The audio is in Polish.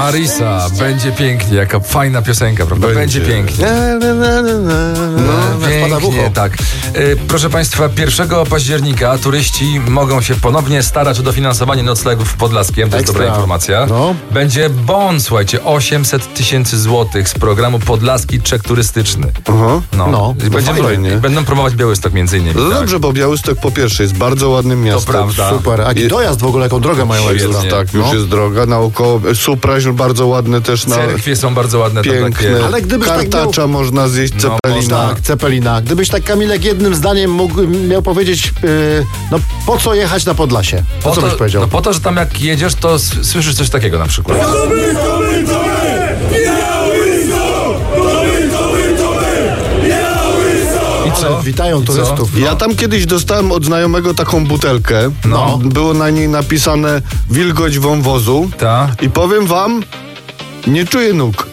Marisa, będzie pięknie, jaka fajna piosenka, prawda? Będzie pięknie. Pięknie, tak. Proszę Państwa, 1 października turyści mogą się ponownie starać o dofinansowanie noclegów w Podlaskiem, to jest dobra informacja. No. Będzie bon, słuchajcie, 800 tysięcy złotych z programu Podlaski Czek Turystyczny. No, Będą promować Białystok między innymi. No dobrze, bo Białystok po pierwsze jest bardzo ładnym miastem. To prawda. Super. A dojazd w ogóle, jaką drogę mają ekstra. Tak, już jest droga naokoło. Supraźń bardzo ładne też. Cerkwie są bardzo ładne. Piękne. Ale gdybyś Kartacza można zjeść, cepelina. Tak, cepelina. Gdybyś tak, Kamilek, jednym zdaniem miał powiedzieć, po co jechać na Podlasie? Co byś powiedział? No po to, że tam jak jedziesz, to słyszysz coś takiego na przykład. Witają turystów. Ja tam kiedyś dostałem od znajomego taką butelkę. Było na niej napisane wilgoć wąwozu. Ta. I powiem wam, nie czuję nóg.